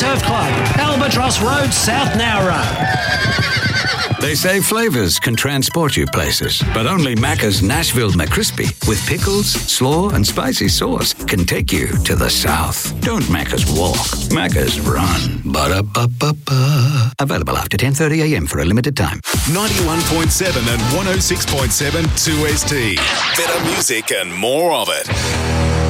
Turf Club, Albatross Road, South Nowra. They say flavours can transport you places, but only Macca's Nashville McCrispy with pickles, slaw and spicy sauce can take you to the south. Don't Macca's walk, Macca's run. Ba-da-ba-ba-ba. Available after 10:30am for a limited time. 91.7 and 106.7 2ST. Better music and more of it.